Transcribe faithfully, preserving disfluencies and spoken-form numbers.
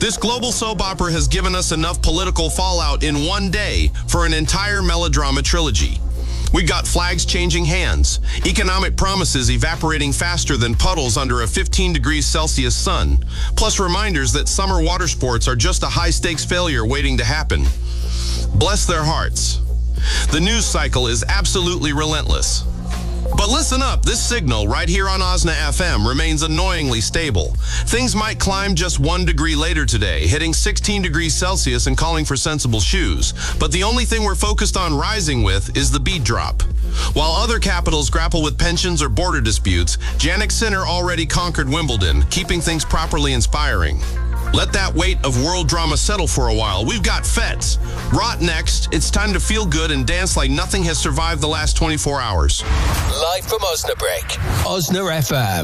This global soap opera has given us enough political fallout in one day for an entire melodrama trilogy. We got flags changing hands, economic promises evaporating faster than puddles under a fifteen degrees Celsius sun, plus reminders that summer water sports are just a high-stakes failure waiting to happen. Bless their hearts. The news cycle is absolutely relentless. But listen up, this signal right here on Osna F M remains annoyingly stable. Things might climb just one degree later today, hitting sixteen degrees Celsius and calling for sensible shoes. But the only thing we're focused on rising with is the bead drop. While other capitals grapple with pensions or border disputes, Jannik Sinner already conquered Wimbledon, keeping things properly inspiring. Let that weight of world drama settle for a while. We've got Fets. Rot next. It's time to feel good and dance like nothing has survived the last twenty-four hours. Live from Osnabrück, Osna F M.